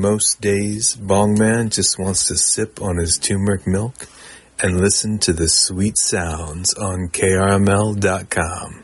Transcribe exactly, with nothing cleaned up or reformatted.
most days, Bongman just wants to sip on his turmeric milk and listen to the sweet sounds on K R M L dot com.